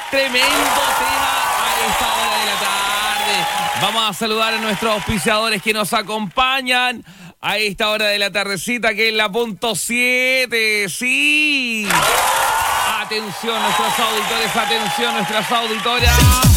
Tremendo tema a esta hora de la tarde. Vamos a saludar a nuestros auspiciadores que nos acompañan a esta hora de la tardecita, que es la punto 7. ¡Sí! Atención, nuestros auditores, atención, nuestras auditoras.